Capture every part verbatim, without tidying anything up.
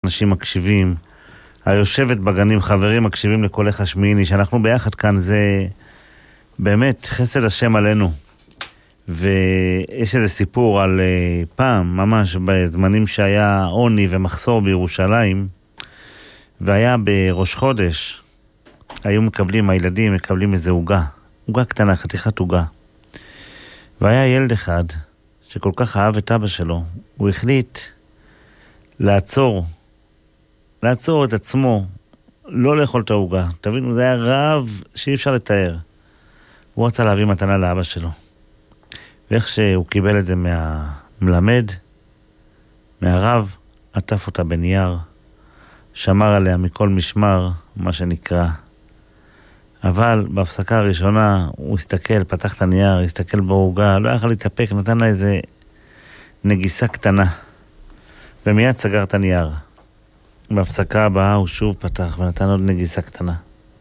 אנשים מקשיבים, היושבת בגנים, חברים מקשיבים לקולך השמיעיני, שאנחנו ביחד כאן, זה באמת חסד השם עלינו. ויש איזה סיפור על uh, פעם, ממש בזמנים שהיה עוני ומחסור בירושלים, והיה בראש חודש, היו מקבלים, הילדים מקבלים איזה עוגה, עוגה קטנה, חתיכת עוגה. והיה ילד אחד שכל כך אהב את אבא שלו, הוא החליט לעצור, לעצור את עצמו, לא לאכול את העוגה. תבינו, זה היה רעב שאי אפשר לתאר. הוא רצה להביא מתנה לאבא שלו. ואיך שהוא קיבל את זה מהמלמד, מהרב, עטף אותה בנייר, שמר עליה מכל משמר, מה שנקרא. אבל בהפסקה הראשונה הוא הסתכל, פתח את הנייר, הסתכל בעוגה, לא יכול להתאפק, נתן לה איזה נגיסה קטנה. ומיד סגר את הנייר. בהפסקה הבאה הוא שוב פתח ונתן עוד נגיסה קטנה.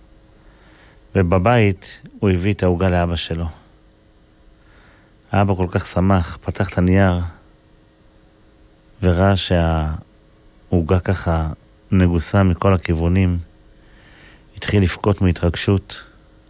ובבית הוא הביא את העוגה לאבא שלו. האבא כל כך שמח, פתח את הנייר וראה שהעוגה ככה נגוסה מכל הכיוונים. התחיל לפקוט מהתרגשות.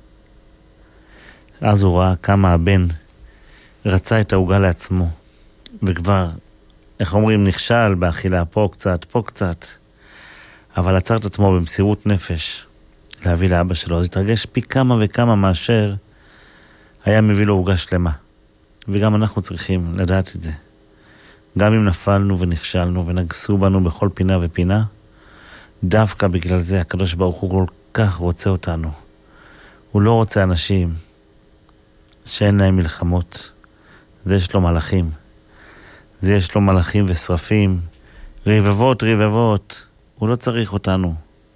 אז הוא ראה כמה הבן רצה את העוגה לעצמו, וכבר, איך אומרים, נכשל באכילה, פה קצת, פה קצת, אבל עצר את עצמו במסירות נפש להביא לאבא שלו. אז התרגש פי כמה וכמה מאשר היה מביא לו עוגה שלמה. וגם אנחנו צריכים לדעת את זה. גם אם נפלנו ונכשלנו ונגסו בנו בכל פינה ופינה, דווקא בגלל זה הקדוש ברוך הוא כל כך רוצה אותנו. הוא לא רוצה אנשים שאין להם מלחמות. זה יש לו מלאכים. זה יש לו מלאכים ושרפים, רבבות רבבות. הוא לא צריך אותנו.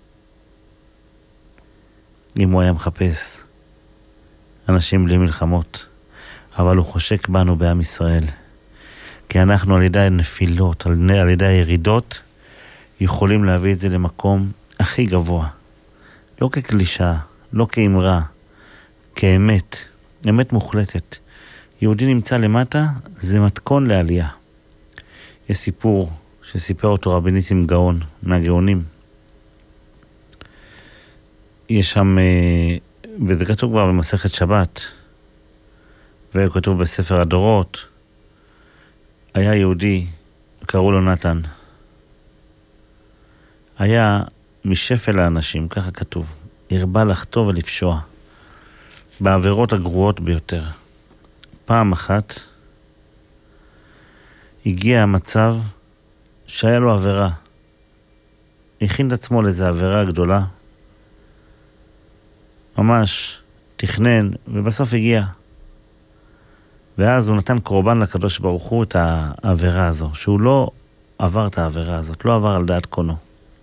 אם הוא היה מחפש אנשים בלי מלחמות, אבל הוא חושק בנו בעם ישראל. כי אנחנו על ידי הנפילות, על, על ידי הירידות, יכולים להביא את זה למקום הכי גבוה. לא כקלישה, לא כאמרה, כאמת, אמת מוחלטת. יהודי נמצא למטה, זה מתכון לעלייה. יש סיפור שסיפר אותו רבי ניסים גאון, מהגאונים. יש שם, וזה כתוב כבר במסכת שבת, וכתוב בספר הדורות, היה יהודי, קראו לו נתן. היה משפל האנשים, ככה כתוב, הרבה לחטוא ולפשוע, בעבירות הגרועות ביותר. פעם אחת הגיע המצב שהיה לו עבירה. הכין את עצמו לאיזו עבירה גדולה. ממש תכנן, ובסוף הגיע. ואז הוא נתן קורבן לקדוש ברוך הוא את העבירה הזו, שהוא לא עבר את העבירה הזאת, לא עבר על דעת קונו.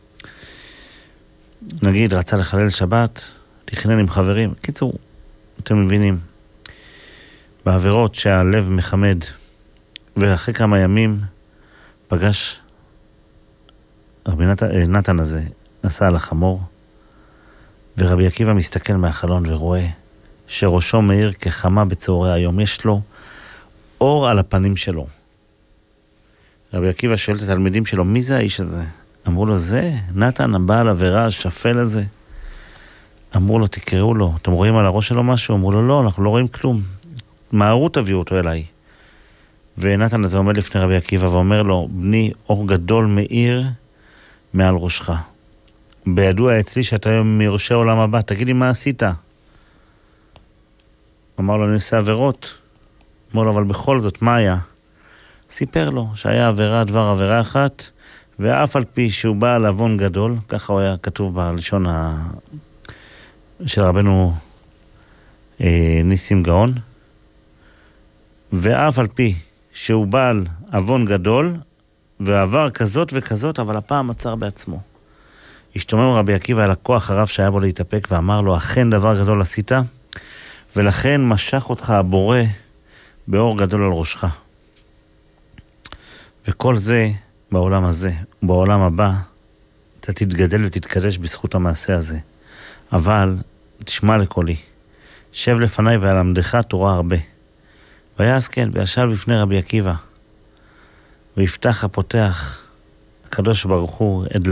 נגיד, רצה לחלל שבת, תכנן עם חברים. קיצור, אתם מבינים, בעבירות שהלב מחמד, ואחרי כמה ימים פגש רבי נתן, נתן הזה, נסע על החמור, ורבי עקיבא מסתכל מהחלון ורואה שראשו מאיר כחמה בצהרי היום. יש לו אור על הפנים שלו. רבי עקיבא שואל את התלמידים שלו, מי זה האיש הזה? אמרו לו, זה נתן, הבעל עבירה, השפל הזה. אמרו לו, תקראו לו, אתם רואים על הראש שלו משהו? אמרו לו, לא, אנחנו לא רואים כלום. מהרו תביאו אותו אליי. ונתן הזה עומד לפני רבי עקיבא ואומר לו, בני, אור גדול מאיר מעל ראשך. בידוע אצלי שאתה היום מראשי העולם הבא, תגיד לי מה עשית? אמר לו, אני עושה עבירות. אמר לו, אבל בכל זאת, מה היה? סיפר לו שהיה עבירה, דבר עבירה אחת, ואף על פי שהוא בא על עוון גדול, ככה הוא היה כתוב בלשון ה... של רבנו אה, ניסים גאון, ואף על פי שהוא בעל עוון גדול, ועבר כזאת וכזאת, אבל הפעם עצר בעצמו. השתומם רבי עקיבא על הכוח הרב שהיה בו להתאפק, ואמר לו, אכן דבר גדול עשית, ולכן משך אותך הבורא באור גדול על ראשך. וכל זה בעולם הזה, ובעולם הבא, אתה תתגדל ותתקדש בזכות המעשה הזה. אבל תשמע לקולי, שב לפניי ואלמדך תורה הרבה. ויעש כן, וישב לפני רבי עקיבא, ויפתח הפותח הקדוש ברוך הוא